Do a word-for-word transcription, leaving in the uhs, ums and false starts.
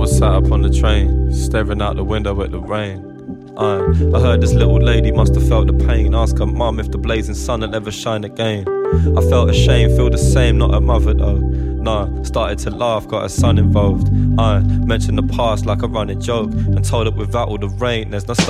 was sat up on the train, staring out the window at the rain. Uh, I heard this little lady must have felt the pain. Ask her mum if the blazing sun will ever shine again. I felt ashamed, feel the same, not her mother though. Nah, started to laugh, got her son involved. I mentioned the past like a running joke, and told her without all the rain there's no sun.